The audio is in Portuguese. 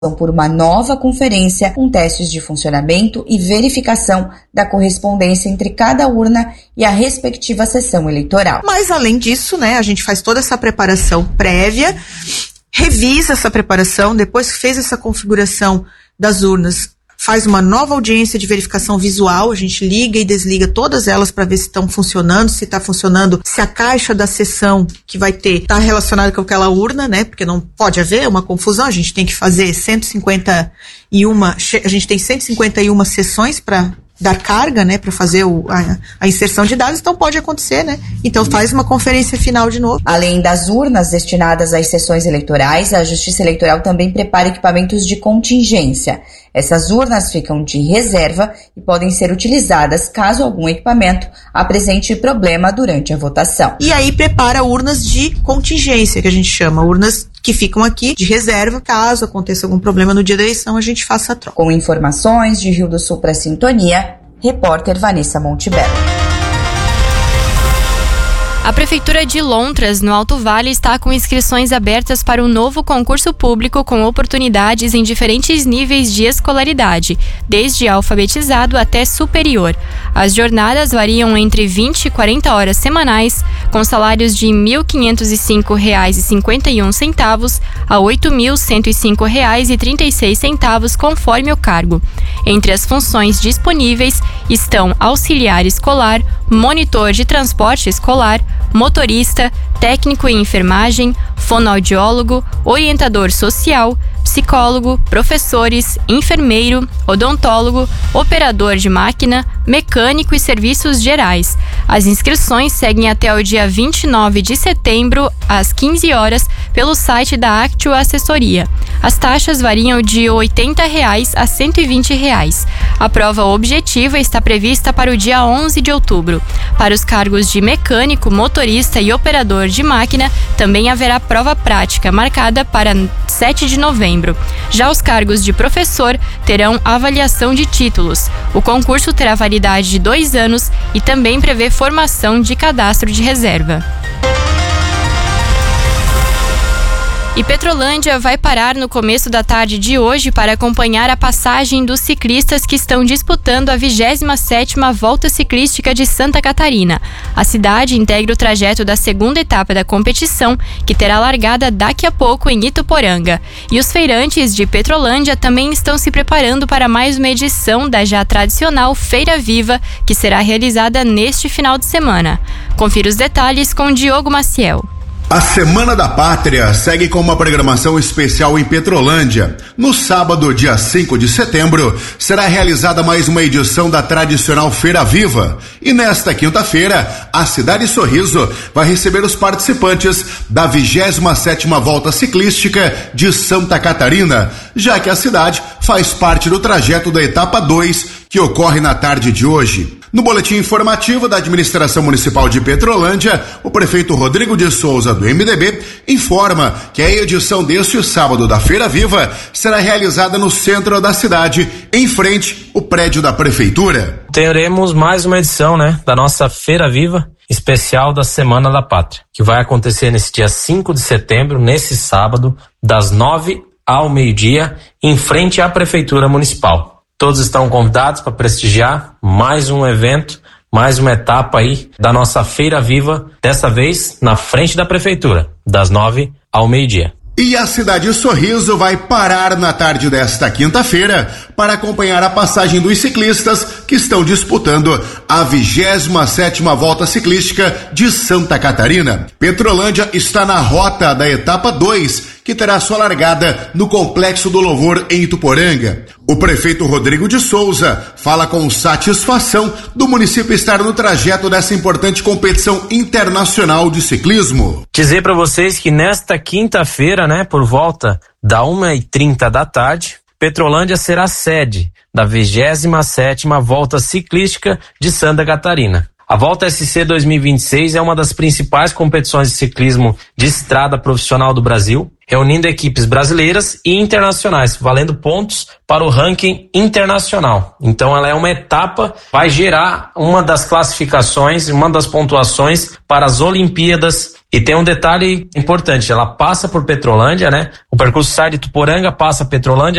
por uma nova conferência com testes de funcionamento e verificação da correspondência entre cada urna e a respectiva sessão eleitoral. Mas, além disso, a gente faz toda essa preparação prévia, revisa essa preparação, depois que fez essa configuração das urnas, faz uma nova audiência de verificação visual, a gente liga e desliga todas elas para ver se estão funcionando, se está funcionando, se a caixa da sessão que vai ter está relacionada com aquela urna, porque não pode haver uma confusão, a gente tem que fazer a gente tem 151 sessões para dar carga, para fazer a inserção de dados, então pode acontecer, Então faz uma conferência final de novo. Além das urnas destinadas às sessões eleitorais, a Justiça Eleitoral também prepara equipamentos de contingência. Essas urnas ficam de reserva e podem ser utilizadas caso algum equipamento apresente problema durante a votação. E aí prepara urnas de contingência, que a gente chama, urnas que ficam aqui de reserva, caso aconteça algum problema no dia da eleição, a gente faça a troca. Com informações de Rio do Sul para Sintonia, repórter Vanessa Montebello. A Prefeitura de Lontras, no Alto Vale, está com inscrições abertas para um novo concurso público com oportunidades em diferentes níveis de escolaridade, desde alfabetizado até superior. As jornadas variam entre 20 e 40 horas semanais, com salários de R$ 1.505,51 a R$ 8.105,36, conforme o cargo. Entre as funções disponíveis estão auxiliar escolar, monitor de transporte escolar, motorista, técnico em enfermagem, fonoaudiólogo, orientador social, psicólogo, professores, enfermeiro, odontólogo, operador de máquina, mecânico e serviços gerais. As inscrições seguem até o dia 29 de setembro, às 15 horas, pelo site da Actio Assessoria. As taxas variam de R$ 80 a R$ 120. A prova objetiva está prevista para o dia 11 de outubro. Para os cargos de mecânico, motorista e operador de máquina, também haverá prova prática, marcada para 7 de novembro. Já os cargos de professor terão avaliação de títulos. O concurso terá validade de 2 anos e também prevê formação de cadastro de reserva. E Petrolândia vai parar no começo da tarde de hoje para acompanhar a passagem dos ciclistas que estão disputando a 27ª Volta Ciclística de Santa Catarina. A cidade integra o trajeto da segunda etapa da competição, que terá largada daqui a pouco em Ituporanga. E os feirantes de Petrolândia também estão se preparando para mais uma edição da já tradicional Feira Viva, que será realizada neste final de semana. Confira os detalhes com Diogo Maciel. A Semana da Pátria segue com uma programação especial em Petrolândia. No sábado, dia 5 de setembro, será realizada mais uma edição da tradicional Feira Viva. E nesta quinta-feira, a cidade Sorriso vai receber os participantes da 27ª Volta Ciclística de Santa Catarina, já que a cidade faz parte do trajeto da etapa 2, que ocorre na tarde de hoje. No boletim informativo da Administração Municipal de Petrolândia, o prefeito Rodrigo de Souza, do MDB, informa que a edição deste sábado da Feira Viva será realizada no centro da cidade, em frente ao prédio da Prefeitura. Teremos mais uma edição, da nossa Feira Viva, especial da Semana da Pátria, que vai acontecer nesse dia 5 de setembro, nesse sábado, das 9 ao meio-dia, em frente à Prefeitura Municipal. Todos estão convidados para prestigiar mais um evento, mais uma etapa aí da nossa Feira Viva, dessa vez na frente da Prefeitura, das 9 ao meio-dia. E a cidade Sorriso vai parar na tarde desta quinta-feira para acompanhar a passagem dos ciclistas que estão disputando a 27ª Volta Ciclística de Santa Catarina. Petrolândia está na rota da etapa 2, que terá sua largada no Complexo do Louvor, em Ituporanga. O prefeito Rodrigo de Souza fala com satisfação do município estar no trajeto dessa importante competição internacional de ciclismo. Dizer para vocês que nesta quinta-feira, por volta da 1h30 da tarde, Petrolândia será sede da 27ª Volta Ciclística de Santa Catarina. A Volta SC 2026 é uma das principais competições de ciclismo de estrada profissional do Brasil, reunindo equipes brasileiras e internacionais, valendo pontos para o ranking internacional. Então ela é uma etapa, vai gerar uma das classificações, uma das pontuações para as Olimpíadas E tem um detalhe importante, ela passa por Petrolândia, né? O percurso sai de Tuporanga, passa Petrolândia,